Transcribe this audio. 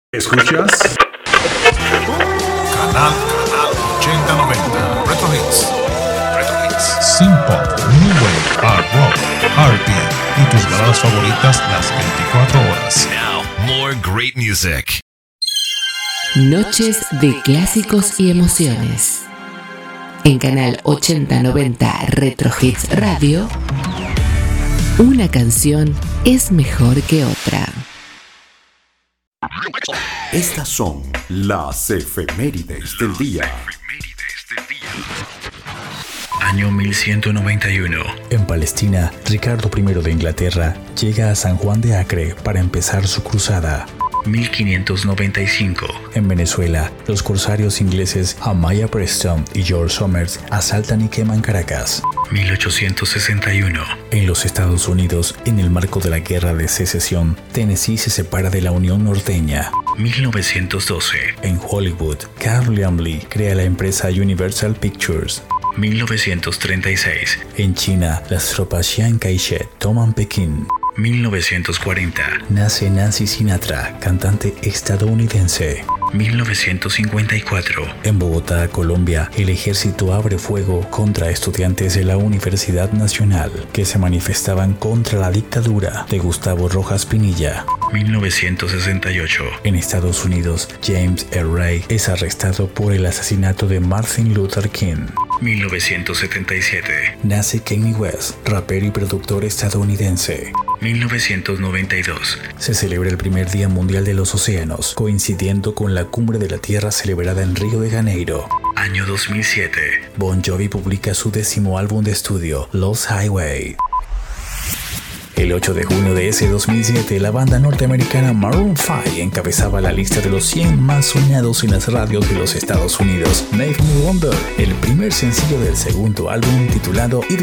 ¿Escuchas? Canal 8090 Retro Hits. Synth Pop, New Wave, Art Rock, R&B y tus baladas favoritas las 24 horas. Now, more great music. Noches de clásicos y emociones. En Canal 8090 Retro Hits Radio, una canción es mejor que otra. Estas son las efemérides del día. Año 1191. En Palestina, Ricardo I de Inglaterra llega a San Juan de Acre para empezar su cruzada. 1595. En Venezuela, los corsarios ingleses Amaya Preston y George Somers asaltan y queman Caracas. 1861. En los Estados Unidos, en el marco de la Guerra de Secesión, Tennessee se separa de la Unión Norteña. 1912. En Hollywood, Carl Laemmle crea la empresa Universal Pictures. 1936. En China, las tropas Chiang Kai-shek toman Pekín. 1940. Nace Nancy Sinatra, cantante estadounidense. 1954. En Bogotá, Colombia, el ejército abre fuego contra estudiantes de la Universidad Nacional que se manifestaban contra la dictadura de Gustavo Rojas Pinilla. 1968. En Estados Unidos, James L. Ray es arrestado por el asesinato de Martin Luther King. 1977. Nace Kanye West, rapero y productor estadounidense. 1992. Se celebra el primer Día Mundial de los Océanos, coincidiendo con la Cumbre de la Tierra celebrada en Río de Janeiro. Año 2007. Bon Jovi publica su 10º álbum de estudio, Lost Highway. El 8 de junio de ese 2007, la banda norteamericana Maroon 5 encabezaba la lista de los 100 más soñados en las radios de los Estados Unidos. Make Me Wonder, el primer sencillo del segundo álbum titulado